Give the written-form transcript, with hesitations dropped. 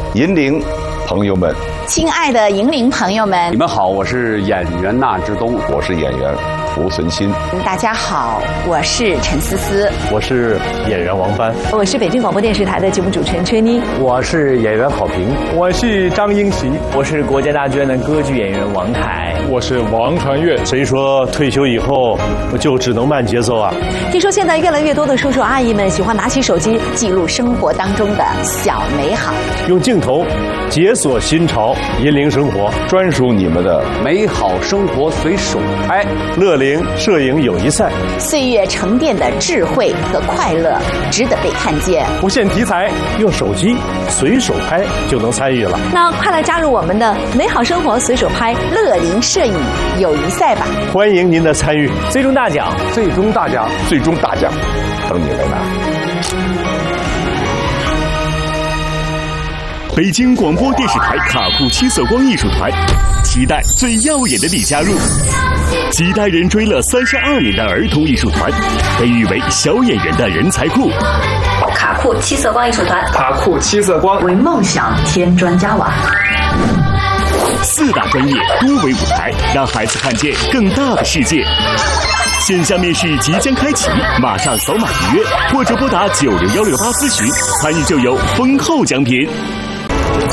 引领朋友们， 亲爱的引领朋友们， 你们好，我是演员纳之东， 我是演员濮存昕。 大家好，我是陈思思， 我是演员王帆， 我是北京广播电视台的节目主持人崔妮， 我是演员郝平， 我是张英奇， 我是国家大剧院的歌剧演员王凯， 我是王传岳。 谁说退休以后就只能慢节奏啊？ 听说现在越来越多的叔叔阿姨们喜欢拿起手机记录生活当中的小美好， 用镜头解锁新潮，引领生活， 专属你们的美好生活随手拍。 乐龄摄影友谊赛， 岁月沉淀的智慧和快乐值得被看见。 不限题材， 用手机随手拍就能参与了。 那快来加入我们的美好生活随手拍乐龄摄影友谊赛吧！ 欢迎您的参与， 最终大奖， 最终大奖， 最终大奖，等你来拿。 北京广播电视台卡库七色光艺术团，期待最耀眼的你加入。几代人追了32年的儿童艺术团，被誉为小演员的人才库。 卡库七色光艺术团， 卡库七色光为梦想添砖加瓦。 4大专业多维舞台，让孩子看见更大的世界。线下面试即将开启，马上扫码预约，或者拨打96168咨询，参与就有丰厚奖品。